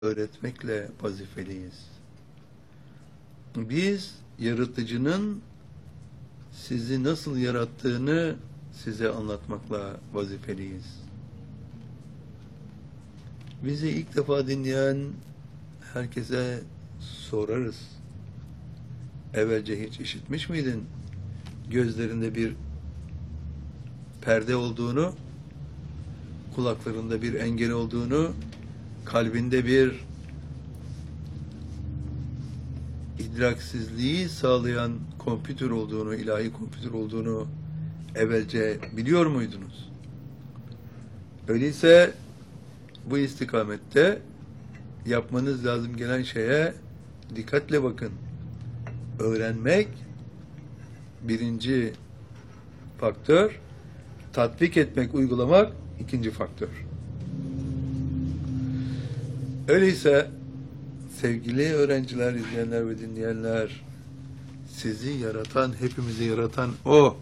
öğretmekle vazifeliyiz. Biz yaratıcının sizi nasıl yarattığını size anlatmakla vazifeliyiz. Bizi ilk defa dinleyen herkese sorarız. Evvelce hiç işitmiş miydin? Gözlerinde bir perde olduğunu, kulaklarında bir engel olduğunu, kalbinde bir idraksizliği sağlayan kompütür olduğunu, ilahi kompütür olduğunu evvelce biliyor muydunuz? Öyleyse bu istikamette yapmanız lazım gelen şeye dikkatle bakın. Öğrenmek birinci faktör, tatbik etmek, uygulamak ikinci faktör. Öyleyse sevgili öğrenciler, izleyenler ve dinleyenler, sizi yaratan, hepimizi yaratan O.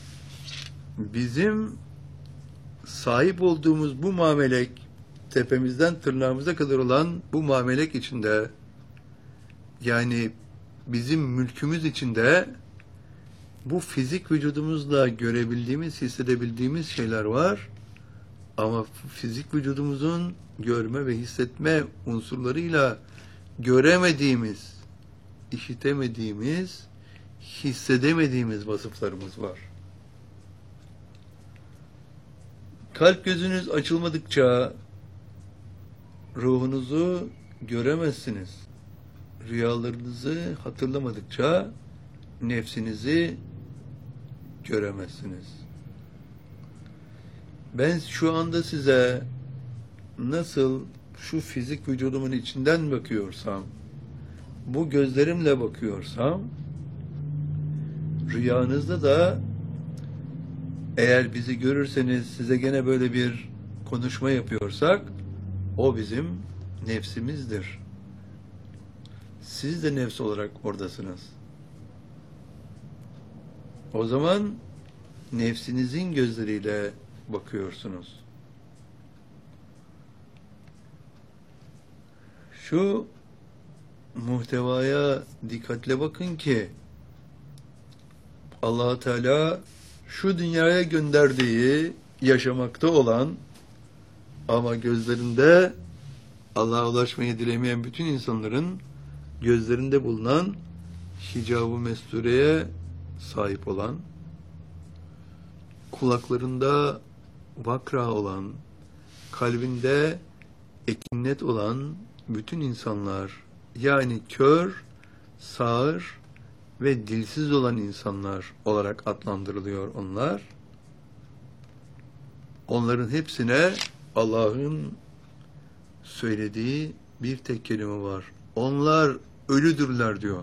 Bizim sahip olduğumuz bu mamelek, tepemizden tırnağımıza kadar olan bu mamelek içinde, yani bizim mülkümüz içinde bu fizik vücudumuzla görebildiğimiz, hissedebildiğimiz şeyler var. Ama fizik vücudumuzun görme ve hissetme unsurlarıyla göremediğimiz, işitemediğimiz, hissedemediğimiz vasıflarımız var. Kalp gözünüz açılmadıkça ruhunuzu göremezsiniz. Rüyalarınızı hatırlamadıkça nefsinizi göremezsiniz. Ben şu anda size nasıl şu fizik vücudumun içinden bakıyorsam, bu gözlerimle bakıyorsam, rüyanızda da eğer bizi görürseniz size gene böyle bir konuşma yapıyorsak, o bizim nefsimizdir. Siz de nefs olarak oradasınız. O zaman nefsinizin gözleriyle bakıyorsunuz. Şu muhtevaya dikkatle bakın ki Allah Teala şu dünyaya gönderdiği yaşamakta olan ama gözlerinde Allah'a ulaşmayı dilemeyen bütün insanların gözlerinde bulunan hicab-ı mestureye sahip olan, kulaklarında vakra olan, kalbinde ekinnet olan bütün insanlar, yani kör, sağır ve dilsiz olan insanlar olarak adlandırılıyor onlar. Onların hepsine Allah'ın söylediği bir tek kelime var. Onlar ölüdürler diyor.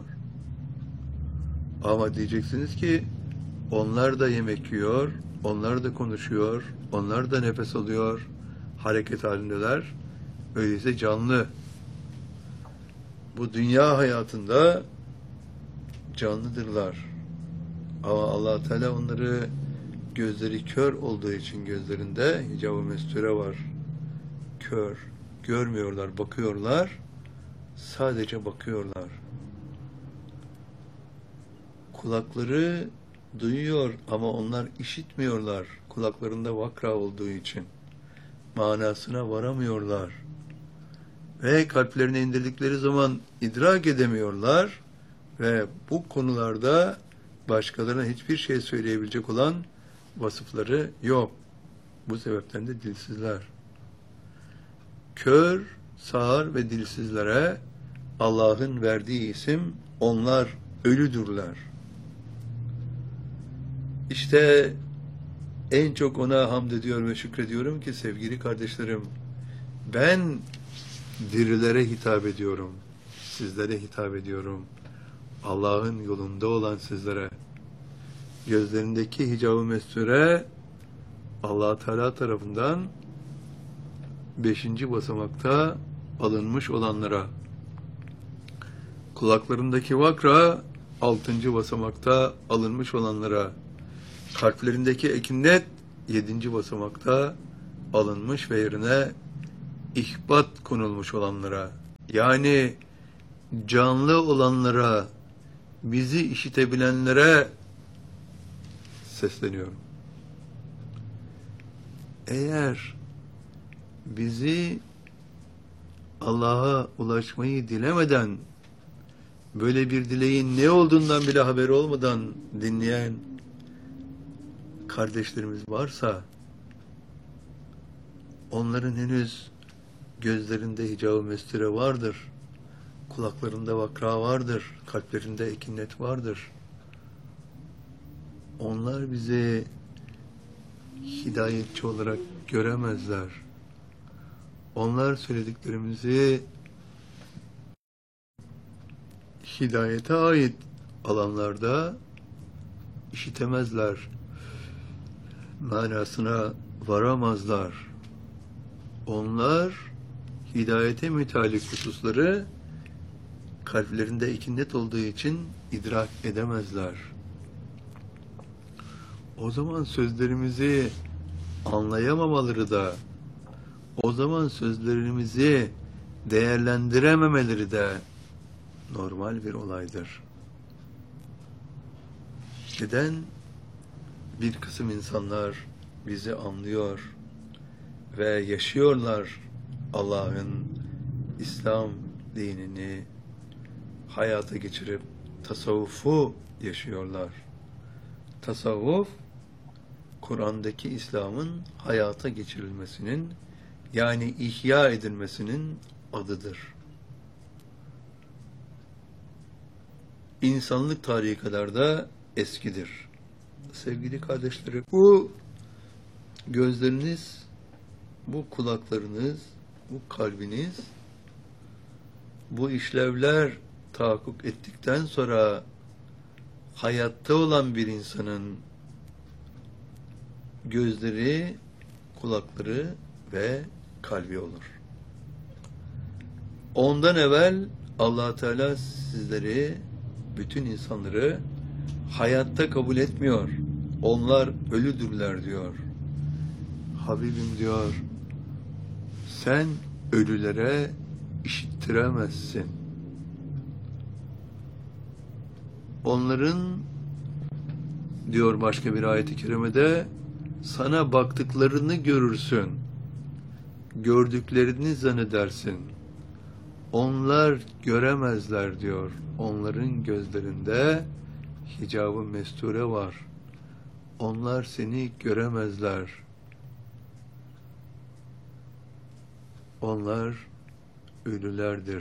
Ama diyeceksiniz ki onlar da yemek yiyor, onlar da konuşuyor, onlar da nefes alıyor, hareket halindeler. Öyleyse canlı. Bu dünya hayatında canlıdırlar. Ama Allah Teala onları gözleri kör olduğu için gözlerinde hicab-ı mesture var. Kör. Görmüyorlar, bakıyorlar. Sadece bakıyorlar. Kulakları duyuyor ama onlar işitmiyorlar. Kulaklarında vakra olduğu için. Manasına varamıyorlar. Ve kalplerine indirdikleri zaman idrak edemiyorlar. Ve bu konularda başkalarına hiçbir şey söyleyebilecek olan vasıfları yok. Bu sebepten de dilsizler. Kör, sağır ve dilsizlere Allah'ın verdiği isim, onlar ölüdürler. İşte en çok ona hamd ediyor ve şükrediyorum ki sevgili kardeşlerim, ben dirilere hitap ediyorum, sizlere hitap ediyorum. Allah'ın yolunda olan sizlere, gözlerindeki hicab-ı mesture Allah Teala tarafından 5. basamakta alınmış olanlara, kulaklarındaki vakra 6. basamakta alınmış olanlara, kalplerindeki ekinnet 7. basamakta alınmış ve yerine ihbat konulmuş olanlara, Yani canlı olanlara, bizi işitebilenlere sesleniyorum. Eğer bizi Allah'a ulaşmayı dilemeden, böyle bir dileğin ne olduğundan bile haberi olmadan dinleyen kardeşlerimiz varsa, onların henüz gözlerinde hicab-ı mesture vardır, kulaklarında vakra vardır, kalplerinde ekinnet vardır. Onlar bizi hidayetçi olarak göremezler. Onlar söylediklerimizi hidayete ait alanlarda işitemezler. Manasına varamazlar. Onlar hidayete mütalik hususları kalplerinde ekinnet olduğu için idrak edemezler. O zaman sözlerimizi anlayamamaları da, o zaman sözlerimizi değerlendirememeleri de normal bir olaydır. Neden bir kısım insanlar bizi anlıyor ve yaşıyorlar, Allah'ın İslam dinini hayata geçirip tasavvufu yaşıyorlar. Tasavvuf, Kur'an'daki İslam'ın hayata geçirilmesinin, yani ihya edilmesinin adıdır. İnsanlık tarihi kadar da eskidir. Sevgili kardeşlerim, bu gözleriniz, bu kulaklarınız, bu kalbiniz, bu işlevler tahakkuk ettikten sonra hayatta olan bir insanın gözleri, kulakları ve kalbi olur. Ondan evvel Allah Teala sizleri, bütün insanları hayatta kabul etmiyor. Onlar ölüdürler diyor. Habibim diyor, sen ölülere işittiremezsin. Onların, diyor başka bir ayet-i kerimede, sana baktıklarını görürsün, gördüklerini zannedersin. Onlar göremezler diyor. Onların gözlerinde hicab-ı mesture var. Onlar seni göremezler. Onlar ölülerdir.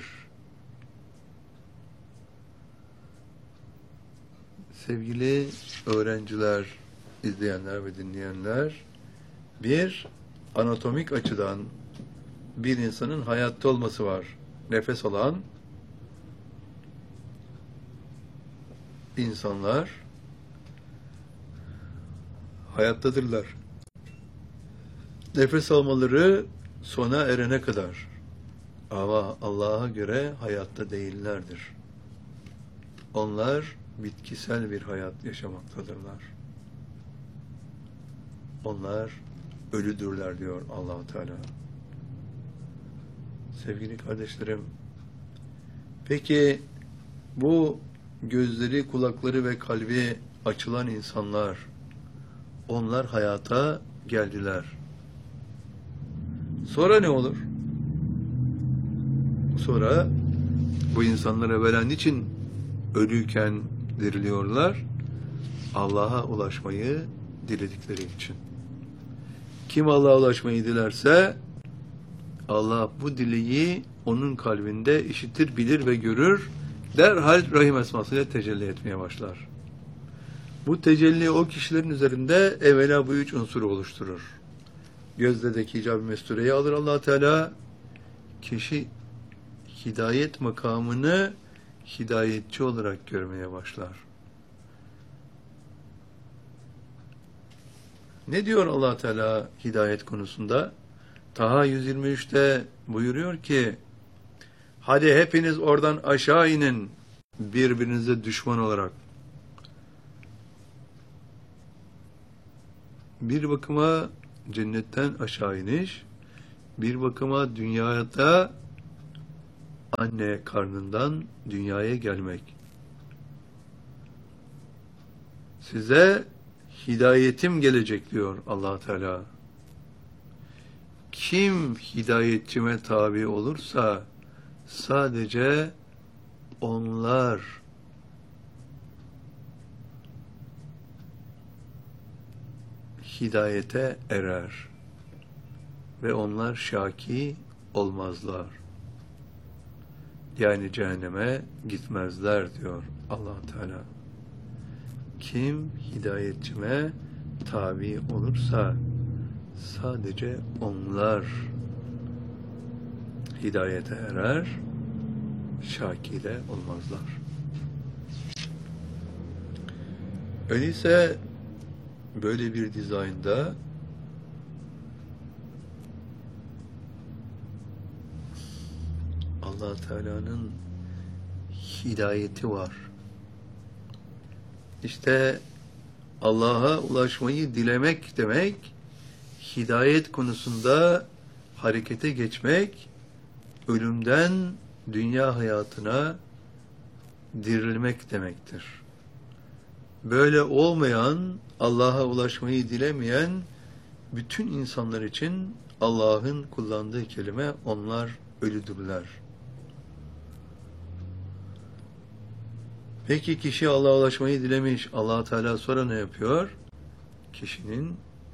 Sevgili öğrenciler, izleyenler ve dinleyenler, bir anatomik açıdan bir insanın hayatta olması var. Nefes alan insanlar hayattadırlar. Nefes almaları sona erene kadar, ama Allah'a göre hayatta değillerdir. Onlar bitkisel bir hayat yaşamaktadırlar. Onlar ölüdürler diyor Allah-u Teala. Sevgili kardeşlerim, peki bu gözleri, kulakları ve kalbi açılan insanlar, onlar hayata geldiler. Sonra ne olur? Sonra bu insanlar evvela niçin ölüyken diriliyorlar? Allah'a ulaşmayı diledikleri için. Kim Allah'a ulaşmayı dilerse Allah bu dileği onun kalbinde işitir, bilir ve görür. Derhal Rahim esmasıyla tecelli etmeye başlar. Bu tecelli o kişilerin üzerinde evvela bu üç unsuru oluşturur. Gözdedeki hicab-ı mestureyi alır Allah Teala. Kişi hidayet makamını hidayetçi olarak görmeye başlar. Ne diyor Allah Teala hidayet konusunda? Taha 123'te buyuruyor ki, hadi hepiniz oradan aşağı inin birbirinize düşman olarak. Bir bakıma cennetten aşağı iniş, bir bakıma dünyada anne karnından dünyaya gelmek. Size hidayetim gelecek diyor Allah Teala. Kim hidayetçime tabi olursa sadece onlar hidayete erer ve onlar şaki olmazlar. Yani cehenneme gitmezler diyor Allah Teala. Kim hidayetçime tabi olursa sadece onlar hidayete erer, şaki de olmazlar. Öyleyse böyle bir dizaynda Allah Teala'nın hidayeti var. İşte Allah'a ulaşmayı dilemek demek, hidayet konusunda harekete geçmek, ölümden dünya hayatına dirilmek demektir. Böyle olmayan, Allah'a ulaşmayı dilemeyen bütün insanlar için Allah'ın kullandığı kelime, onlar ölüdürler. Peki kişi Allah'a ulaşmayı dilemiş, Allah Teala sonra ne yapıyor? Kişinin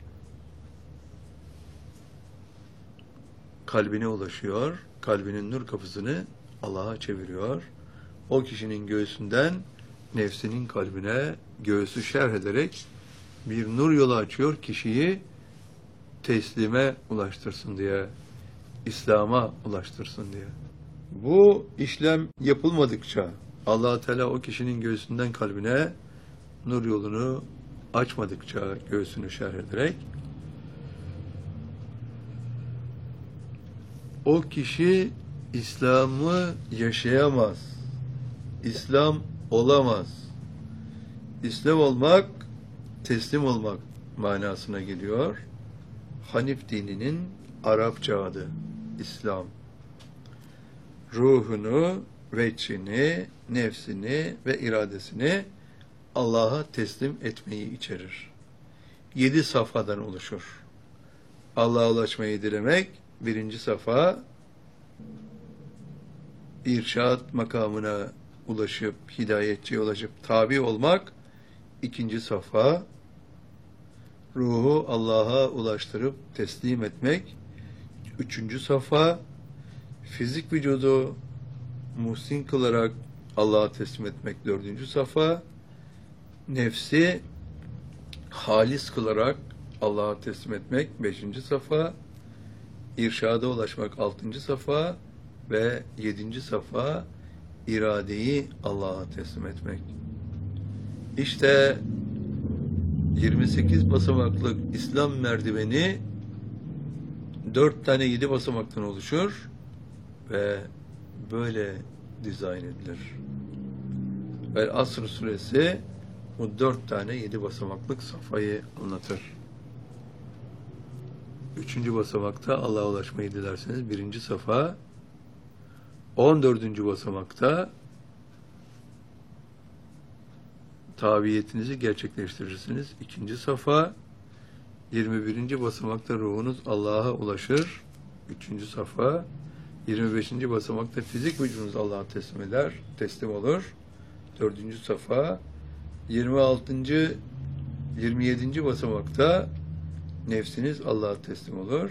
kalbine ulaşıyor, kalbinin nur kapısını Allah'a çeviriyor. O kişinin göğsünden nefsinin kalbine göğsü şerh ederek bir nur yolu açıyor, kişiyi teslime ulaştırsın diye, İslam'a ulaştırsın diye. Bu işlem yapılmadıkça, Allah Teala o kişinin göğsünden kalbine nur yolunu açmadıkça, göğsünü şerh ederek, o kişi İslam'ı yaşayamaz. İslam olamaz. İslam olmak, teslim olmak manasına geliyor. Hanif dininin Arapça adı İslam. Ruhunu, veçhini, nefsini ve iradesini Allah'a teslim etmeyi içerir. 7 safhadan oluşur. Allah'a ulaşmayı dilemek, 1. safha, irşad makamına ulaşıp, hidayetçiye ulaşıp tabi olmak, 2. safha, ruhu Allah'a ulaştırıp teslim etmek, 3. safha, fizik vücudu muhsin kılarak Allah'a teslim etmek, 4. safha, nefsi halis kılarak Allah'a teslim etmek, 5. safha, irşada ulaşmak, 6. safha ve 7. safha, iradeyi Allah'a teslim etmek. İşte 28 basamaklık İslam merdiveni 4 tane 7 basamaktan oluşur ve böyle dizayn edilir. Ve Asr suresi bu 4 tane 7 basamaklık safhayı anlatır. 3. basamakta Allah'a ulaşmayı dilerseniz 1. safha, 14. basamakta tabiyetinizi gerçekleştirirsiniz. 2. safha, 21. basamakta ruhunuz Allah'a ulaşır. 3. safha, 25. basamakta fizik vücudunuz Allah'a teslim olur. 4. safha, 26. 27. basamakta nefsiniz Allah'a teslim olur.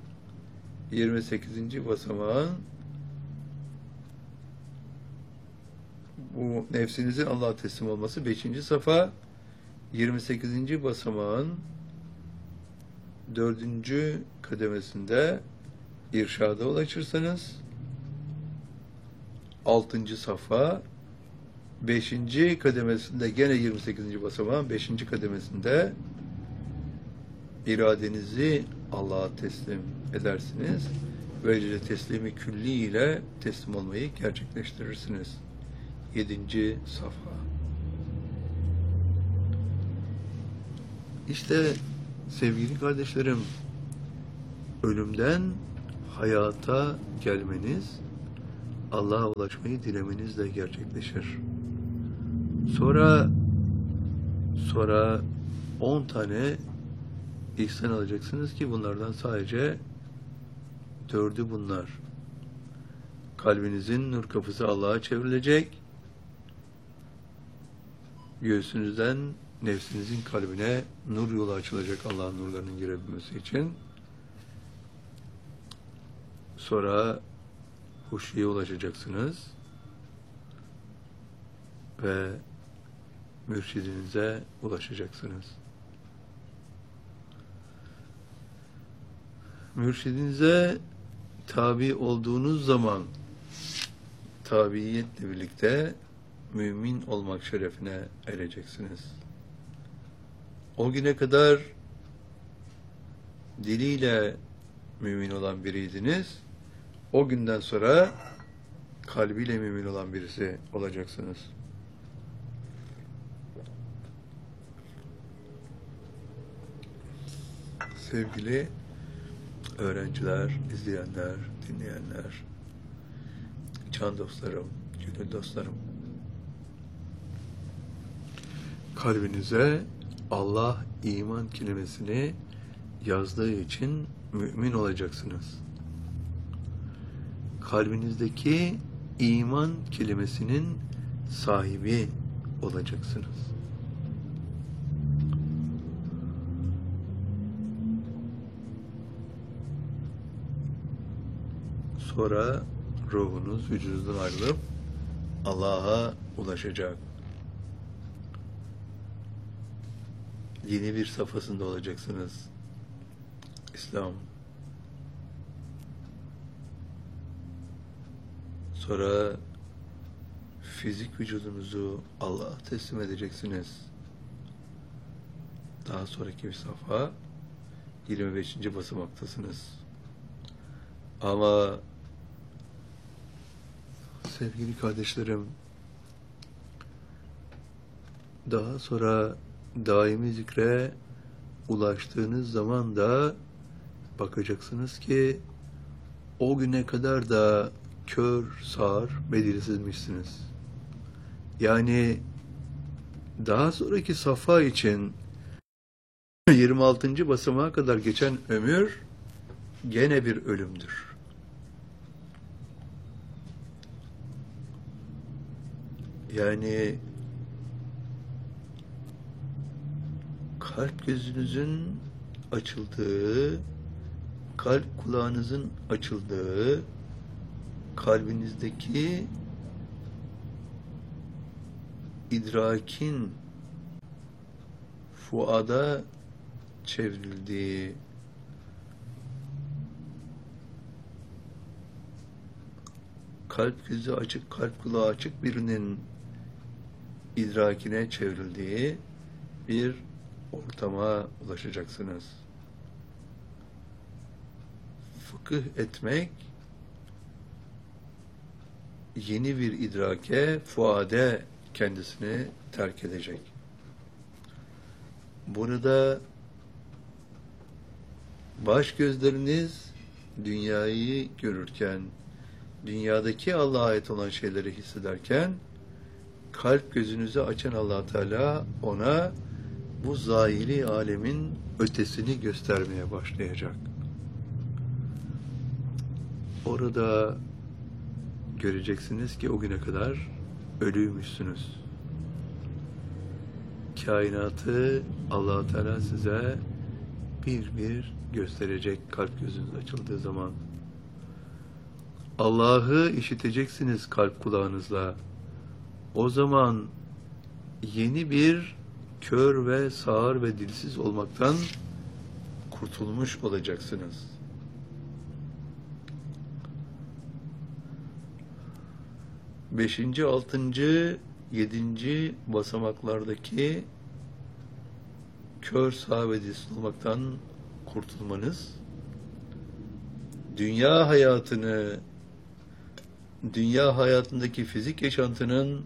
28. basamağın bu nefsinizin Allah'a teslim olması 5. safha, 28. basamağın 4. kademesinde irşada ulaşırsanız 6. safha, 5. kademesinde gene 28. basamağın 5. kademesinde iradenizi Allah'a teslim edersiniz. Böylece teslimi külli ile teslim olmayı gerçekleştirirsiniz. 7. safha. İşte sevgili kardeşlerim, ölümden hayata gelmeniz, Allah'a ulaşmayı dilemenizle gerçekleşir. Sonra 10 tane ihsan alacaksınız ki bunlardan sadece 4'ü bunlar. Kalbinizin nur kapısı Allah'a çevrilecek. Göğsünüzden nefsinizin kalbine nur yolu açılacak Allah'ın nurlarının girebilmesi için. Sonra huşuya ulaşacaksınız ve mürşidinize ulaşacaksınız. Mürşidinize tabi olduğunuz zaman tabiiyetle birlikte mümin olmak şerefine ereceksiniz. O güne kadar diliyle mümin olan biriydiniz. O günden sonra kalbiyle mümin olan birisi olacaksınız. Sevgili öğrenciler, izleyenler, dinleyenler, can dostlarım, gönül dostlarım, kalbinize Allah iman kelimesini yazdığı için mümin olacaksınız. Kalbinizdeki iman kelimesinin sahibi olacaksınız. Sonra ruhunuz vücudunuzdan ayrılıp Allah'a ulaşacak. Yeni bir safhasında olacaksınız. İslam. Sonra fizik vücudunuzu Allah'a teslim edeceksiniz. Daha sonraki bir safha 25. basamaktasınız. Ama sevgili kardeşlerim, daha sonra daimi zikre ulaştığınız zaman da bakacaksınız ki o güne kadar da kör, sağır ve dilsizmişsiniz. Yani daha sonraki safha için 26. basamağa kadar geçen ömür gene bir ölümdür. Yani kalp gözünüzün açıldığı, kalp kulağınızın açıldığı, kalbinizdeki idrakin fuada çevrildiği, kalp gözü açık, kalp kulağı açık birinin idrakine çevrildiği bir ortama ulaşacaksınız. Fıkıh etmek, yeni bir idrake, fuade kendisini terk edecek. Burada baş gözleriniz dünyayı görürken, dünyadaki Allah'a ait olan şeyleri hissederken, kalp gözünüzü açan Allah Teala ona bu zahiri alemin ötesini göstermeye başlayacak. Orada göreceksiniz ki o güne kadar ölüymüşsünüz. Kainatı Allah Teala size bir bir gösterecek kalp gözünüz açıldığı zaman. Allah'ı işiteceksiniz kalp kulağınızla. O zaman yeni bir kör ve sağır ve dilsiz olmaktan kurtulmuş olacaksınız. Beşinci, altıncı, 7. basamaklardaki kör, sağır ve dilsiz olmaktan kurtulmanız, dünya hayatını, dünya hayatındaki fizik yaşantının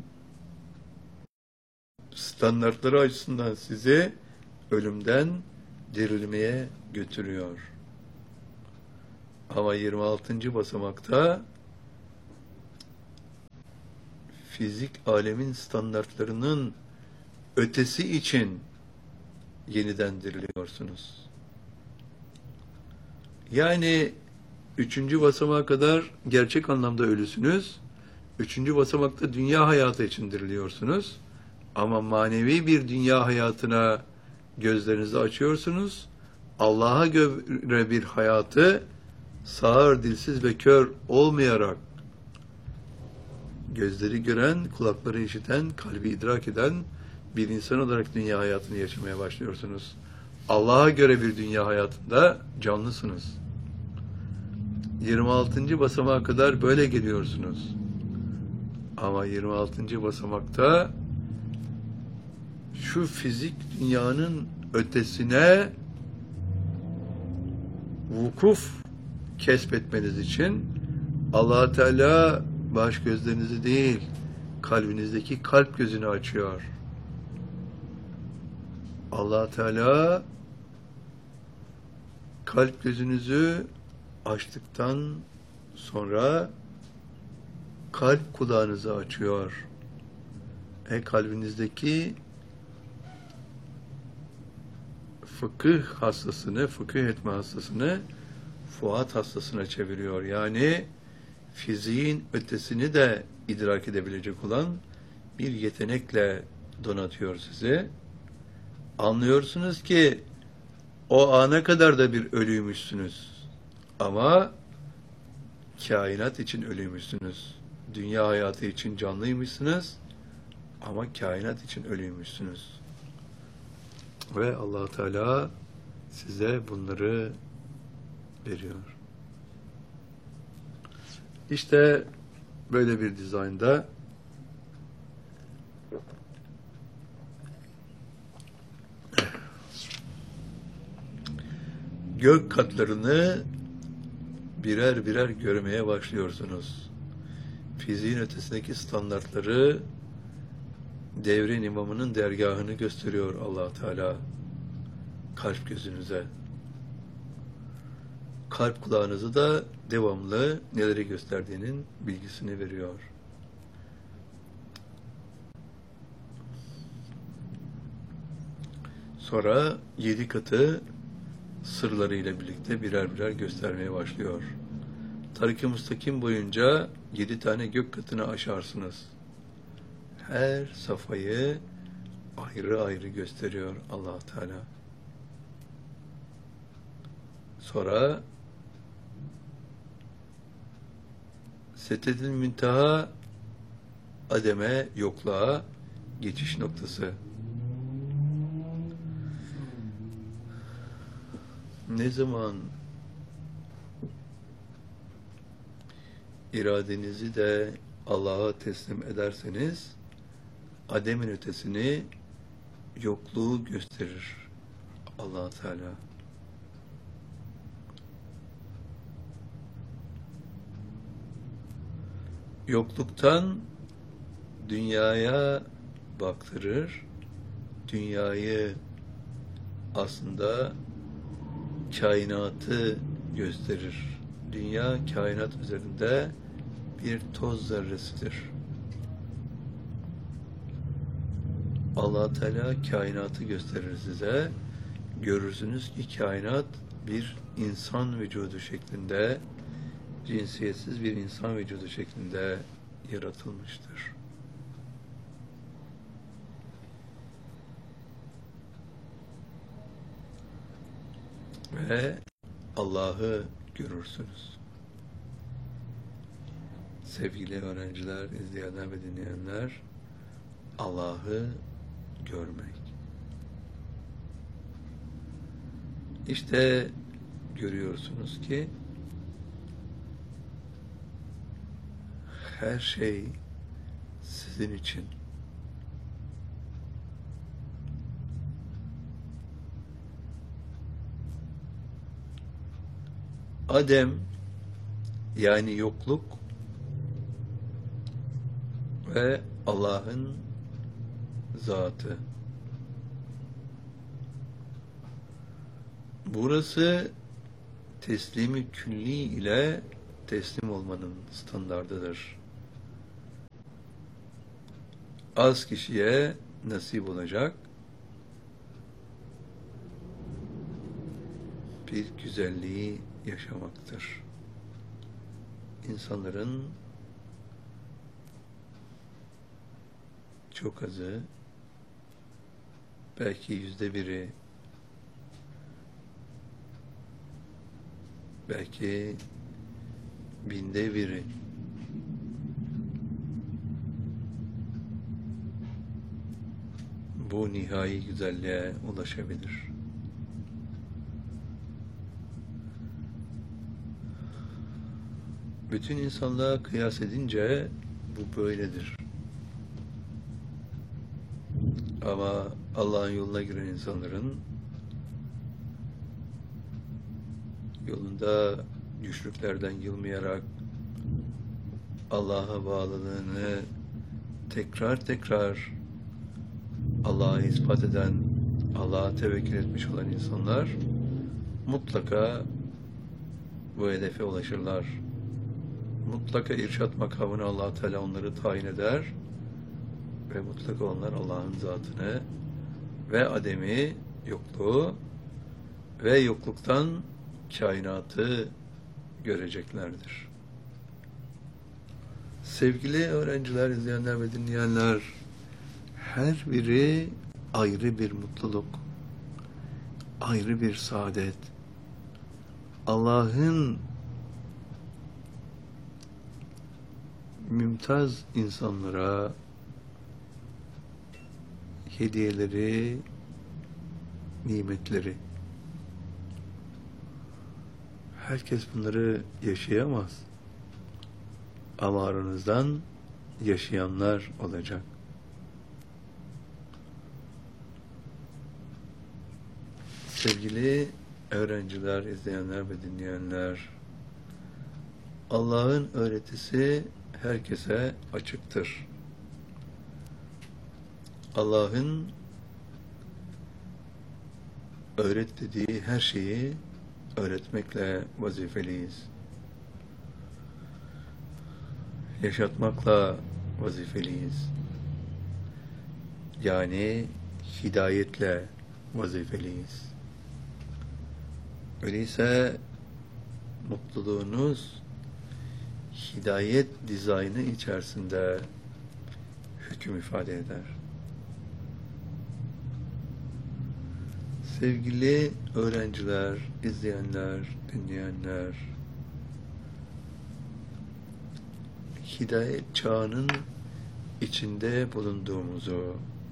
standartları açısından sizi ölümden dirilmeye götürüyor. Ama 26. basamakta fizik alemin standartlarının ötesi için yeniden diriliyorsunuz. Yani 3. basamağa kadar gerçek anlamda ölüsünüz. 3. basamakta dünya hayatı için diriliyorsunuz. Ama manevi bir dünya hayatına gözlerinizi açıyorsunuz. Allah'a göre bir hayatı sağır, dilsiz ve kör olmayarak gözleri gören, kulakları işiten, kalbi idrak eden bir insan olarak dünya hayatını yaşamaya başlıyorsunuz. Allah'a göre bir dünya hayatında canlısınız. 26. basamağa kadar böyle geliyorsunuz. Ama 26. basamakta şu fizik dünyanın ötesine vukuf kesbetmeniz için Allah Teala baş gözlerinizi değil, kalbinizdeki kalp gözünü açıyor. Allah Teala kalp gözünüzü açtıktan sonra kalp kulağınızı açıyor. Kalbinizdeki fıkıh hastasını, fıkıh etme hastasını fuat hastasına çeviriyor. Yani fiziğin ötesini de idrak edebilecek olan bir yetenekle donatıyor sizi. Anlıyorsunuz ki o ana kadar da bir ölüymüşsünüz. Ama kainat için ölüymüşsünüz. Dünya hayatı için canlıymışsınız. Ama kainat için ölüymüşsünüz. Ve Allah Teala size bunları veriyor. İşte böyle bir dizaynda gök katlarını birer birer görmeye başlıyorsunuz. Fiziğin ötesindeki standartları devrin imamının dergahını gösteriyor Allah Teala kalp gözünüze. Kalp kulağınızı da devamlı neleri gösterdiğinin bilgisini veriyor. Sonra 7 katı sırlarıyla birlikte birer birer göstermeye başlıyor. Tarik-i Müstakim boyunca 7 tane gök katını aşarsınız. Her safhayı ayrı ayrı gösteriyor Allah Teala. Sonra Sedretil Münteha Adem'e, yokluğa geçiş noktası. Ne zaman iradenizi de Allah'a teslim ederseniz Adem'in ötesini, yokluğu gösterir Allah Teala. Yokluktan dünyaya baktırır. Dünyayı aslında kainatı gösterir. Dünya kainat üzerinde bir toz zerresidir. Allah Teala kainatı gösterir size. Görürsünüz ki kainat bir insan vücudu şeklinde, cinsiyetsiz bir insan vücudu şeklinde yaratılmıştır. Ve Allah'ı görürsünüz. Sevgili öğrenciler, izleyenler ve dinleyenler, Allah'ı görmek. İşte görüyorsunuz ki her şey sizin için. Adem, yani yokluk ve Allah'ın zatı. Burası teslimi külli ile teslim olmanın standardıdır. az kişiye nasip olacak bir güzelliği yaşamaktır. İnsanların çok azı, belki 1%1'i, belki 1000'de 1'i bu nihai güzelliğe ulaşabilir. Bütün insanlığa kıyas edince bu böyledir. Ama Allah'ın yoluna giren insanların yolunda güçlüklerden yılmayarak Allah'a bağlılığını tekrar Allah'a ispat eden, Allah'a tevekkül etmiş olan insanlar mutlaka bu hedefe ulaşırlar. Mutlaka irşat makamını Allah Teala onları tayin eder ve mutlaka onlar Allah'ın zatını ve ademi, yokluğu ve yokluktan kainatı göreceklerdir. Sevgili öğrenciler, izleyenler ve dinleyenler, her biri ayrı bir mutluluk, ayrı bir saadet. Allah'ın mümtaz insanlara hediyeleri, nimetleri. Herkes bunları yaşayamaz. Ama aranızdan yaşayanlar olacak. Sevgili öğrenciler, izleyenler ve dinleyenler, Allah'ın öğretisi herkese açıktır. Allah'ın öğret dediği her şeyi öğretmekle vazifeliyiz. Yaşatmakla vazifeliyiz. Yani hidayetle vazifeliyiz. Öyleyse mutluluğunuz hidayet dizaynı içerisinde hüküm ifade eder. Sevgili öğrenciler, izleyenler, dinleyenler, hidayet çağının içinde bulunduğumuzu,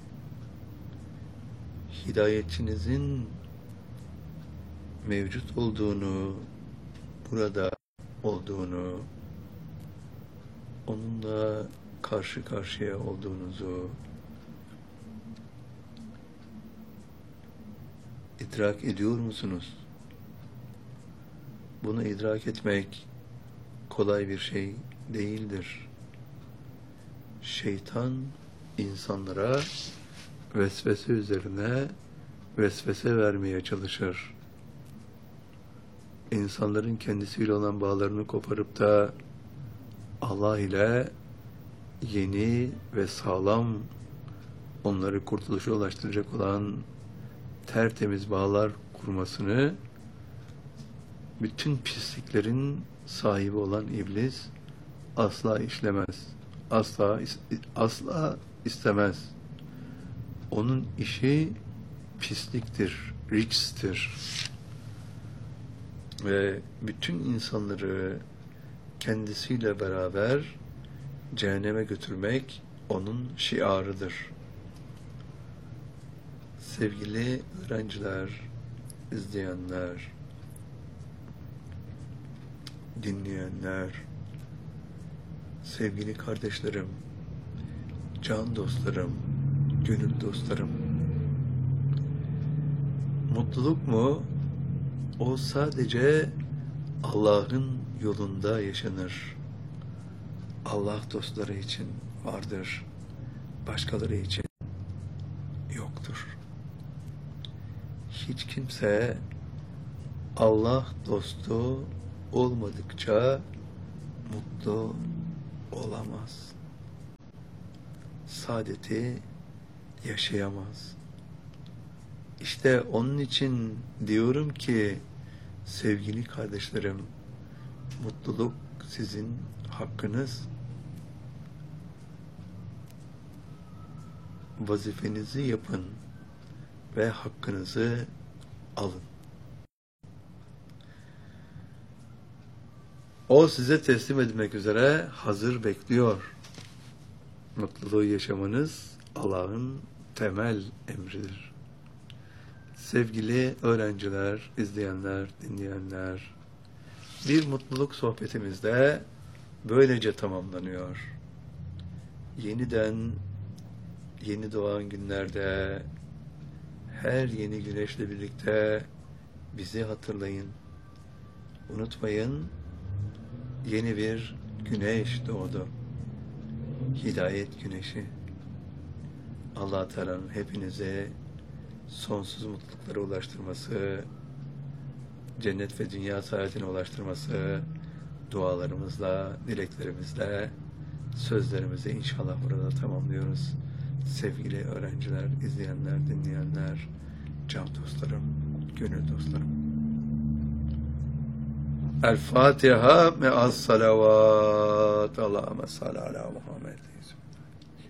hidayetçinizin mevcut olduğunu, burada olduğunu, onunla karşı karşıya olduğunuzu idrak ediyor musunuz? Bunu idrak etmek kolay bir şey değildir. Şeytan insanlara vesvese üzerine vesvese vermeye çalışır. İnsanların kendisiyle olan bağlarını koparıp da Allah ile yeni ve sağlam, onları kurtuluşa ulaştıracak olan tertemiz bağlar kurmasını, bütün pisliklerin sahibi olan iblis asla işlemez. Asla istemez. Onun işi pisliktir, rikstir. Ve bütün insanları kendisiyle beraber cehenneme götürmek onun şiarıdır. Sevgili öğrenciler, izleyenler, dinleyenler, sevgili kardeşlerim, can dostlarım, gönül dostlarım, mutluluk mu? O sadece Allah'ın yolunda yaşanır. Allah dostları için vardır, başkaları için yoktur. Hiç kimse Allah dostu olmadıkça mutlu olamaz. saadeti yaşayamaz. İşte onun için diyorum ki sevgili kardeşlerim, mutluluk sizin hakkınız. Vazifenizi yapın ve hakkınızı alın. O size teslim edilmek üzere hazır bekliyor. Mutluluğu yaşamanız Allah'ın temel emridir. Sevgili öğrenciler, izleyenler, dinleyenler, bir mutluluk sohbetimizde böylece tamamlanıyor. Yeniden yeni doğan günlerde her yeni güneşle birlikte bizi hatırlayın. Unutmayın, yeni bir güneş doğdu. Hidayet güneşi. Allah Teala'nın hepinize sonsuz mutluluklara ulaştırması, cennet ve dünya saadetine ulaştırması, dualarımızla, dileklerimizle, sözlerimizi inşallah burada tamamlıyoruz. Sevgili öğrenciler, izleyenler, dinleyenler, can dostlarım, gönül dostlarım. El Fatiha me'as salavat. Allahümme salli ala Muhammed.